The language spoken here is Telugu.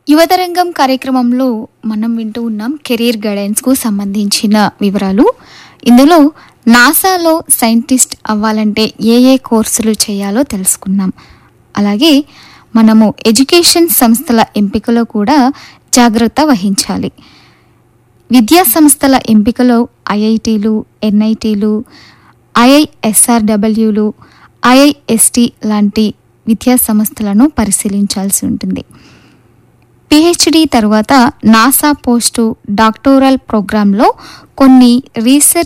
యువతరంగం కార్యక్రమంలో మనం వింటూ ఉన్నాం కెరీర్ గైడెన్స్కు సంబంధించిన వివరాలు. ఇందులో నాసాలో సైంటిస్ట్ అవ్వాలంటే ఏ ఏ కోర్సులు చేయాలో తెలుసుకున్నాం. అలాగే మనము ఎడ్యుకేషన్ సంస్థల ఎంపికలో కూడా జాగ్రత్త వహించాలి. విద్యా సంస్థల ఎంపికలో ఐఐటీలు, ఎన్ఐటీలు, ఐఐఎస్ఆర్డబ్ల్యూలు, ఐఐఎస్టి లాంటి విద్యా సంస్థలను పరిశీలించాల్సి ఉంటుంది. పిహెచ్డి తర్వాత నాసా పోస్టు డాక్టోరల్ ప్రోగ్రాంలో కొన్ని రీసెర్చ్